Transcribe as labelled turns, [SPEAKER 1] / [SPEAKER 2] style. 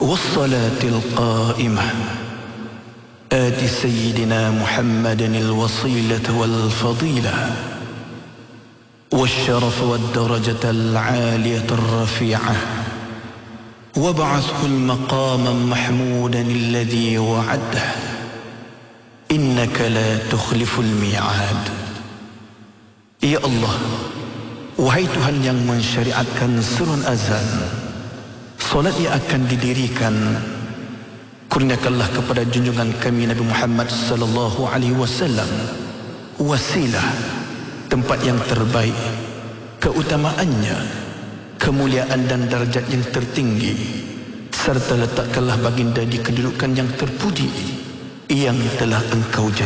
[SPEAKER 1] والصلاة القائمة آت سيدنا محمد الوصيلة والفضيلة والشرف والدرجة العالية الرفيعة وابعثه المقام محمودا الذي وعده إنك لا تخلف الميعاد. Ya Allah, wahai Tuhan yang mensyariatkan surun azan, solat yang akan didirikan, kurniakanlah kepada junjungan kami Nabi Muhammad sallallahu alaihi wasallam wasilah, tempat yang terbaik, keutamaannya, kemuliaan dan darjat yang tertinggi, serta letakkanlah baginda di kedudukan yang terpuji yang telah engkau janjikan.